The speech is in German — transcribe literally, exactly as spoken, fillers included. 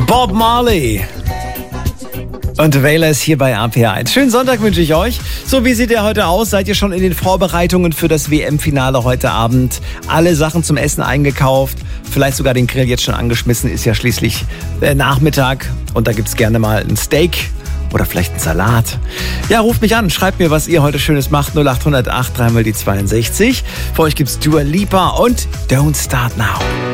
Bob Marley und Wähler ist hier bei R P R eins. Schönen Sonntag wünsche ich euch. So, wie sieht ihr heute aus? Seid ihr schon in den Vorbereitungen für das W M-Finale heute Abend? Alle Sachen zum Essen eingekauft? Vielleicht sogar den Grill jetzt schon angeschmissen? Ist ja schließlich äh, Nachmittag und da gibt's gerne mal ein Steak oder vielleicht einen Salat. Ja, ruft mich an, schreibt mir, was ihr heute Schönes macht. null acht null acht, drei mal die zweiundsechzig. Für euch gibt's Dua Lipa und Don't Start Now.